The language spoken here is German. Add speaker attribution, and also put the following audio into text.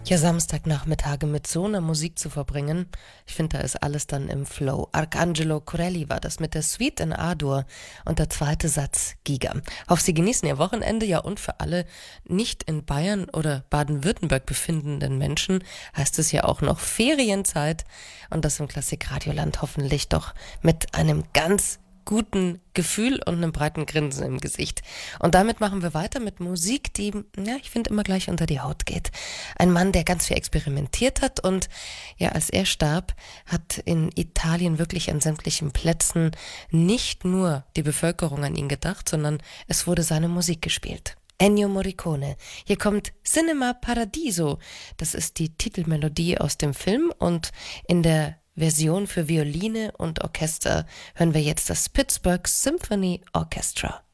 Speaker 1: Ja, Samstagnachmittage mit so einer Musik zu verbringen, ich finde, da ist alles dann im Flow. Arcangelo Corelli war das mit der Suite in A-Dur und der zweite Satz Giga. Hoffe, Sie genießen Ihr Wochenende, ja, und für alle nicht in Bayern oder Baden-Württemberg befindenden Menschen heißt es ja auch noch Ferienzeit und das im Klassikradioland hoffentlich doch mit einem ganz guten Gefühl und einem breiten Grinsen im Gesicht. Und damit machen wir weiter mit Musik, die, ja, ich finde, immer gleich unter die Haut geht. Ein Mann, der ganz viel experimentiert hat und ja, als er starb, hat in Italien wirklich an sämtlichen Plätzen nicht nur die Bevölkerung an ihn gedacht, sondern es wurde seine Musik gespielt. Ennio Morricone. Hier kommt Cinema Paradiso. Das ist die Titelmelodie aus dem Film und in der Version für Violine und Orchester hören wir jetzt das Pittsburgh Symphony Orchestra.